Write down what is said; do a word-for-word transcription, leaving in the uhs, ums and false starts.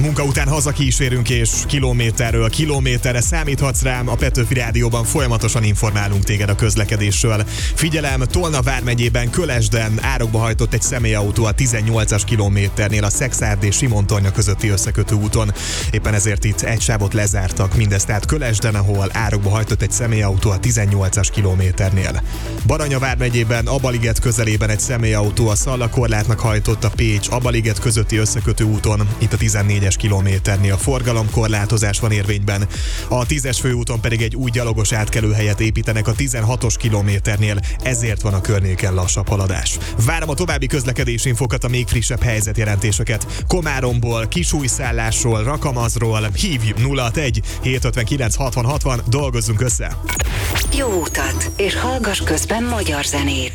Munka után hazakísérünk, és kilométerről kilométerre számíthatsz rám, a Petőfi Rádióban folyamatosan informálunk téged a közlekedésről. Figyelem, Tolna vármegyében Kölesden árokba hajtott egy személyautó a tizennyolcas kilométernél a Szekszárd és Simontornya közötti összekötő úton. Éppen ezért itt egy sávot lezártak, mindez tehát Kölesden, ahol árokba hajtott egy személyautó a tizennyolcas kilométernél. Baranya vármegyében Abaliget közelében egy személyautó a Szallakorlátnak hajtott a Pécs-Abaliget közötti összekötő úton, itt a tizennégyes kilométernél forgalomkorlátozás van érvényben. A tízes főúton pedig egy új gyalogos átkelőhelyet építenek a tizenhatos kilométernél, ezért van a környéken lassabb haladás. Várom a további közlekedési infokat, a még frissebb helyzetjelentéseket. Komáromból, Kisújszállásról, Rakamazról. Hívj nulla hatvanegy hétszázötvenkilenc hatvan hatvan, dolgozzunk össze! Jó utat, és hallgass közben magyar zenét!